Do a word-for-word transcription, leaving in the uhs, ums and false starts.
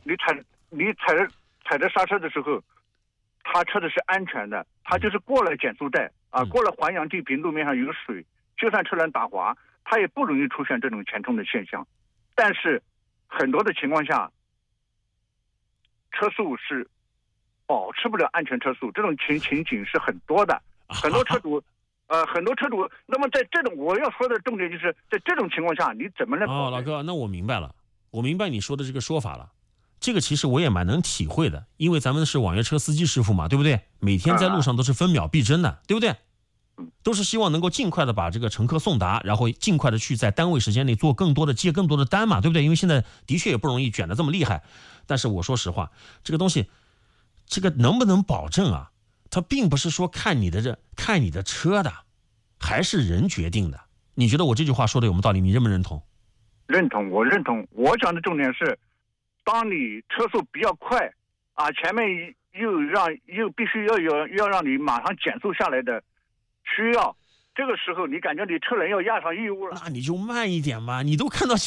你踩你踩着踩着刹车的时候，他车子是安全的，他就是过了减速带啊，过了环阳地平，路面上有水，就算车辆打滑，他也不容易出现这种前冲的现象。但是很多的情况下，车速是保持不了安全车速，这种情情景是很多的，很多车主。呃，很多车主，那么在这种我要说的重点就是在这种情况下，你怎么能保？ 哦，老哥，那我明白了，我明白你说的这个说法了。这个其实我也蛮能体会的，因为咱们是网约车司机师傅嘛，对不对？每天在路上都是分秒必争的，啊、对不对？都是希望能够尽快的把这个乘客送达，然后尽快的去在单位时间内做更多的接更多的单嘛，对不对？因为现在的确也不容易卷得这么厉害。但是我说实话，这个东西，这个能不能保证啊？它并不是说看你的这看你的车的，还是人决定的。你觉得我这句话说的有没有道理？你认不认同？ 认同，我认同。我讲的重点是，当你车速比较快啊，前面又让又必须要有要让你马上减速下来的需要，这个时候你感觉你车轮要压上异物了， 那你就慢一点嘛，你都看到前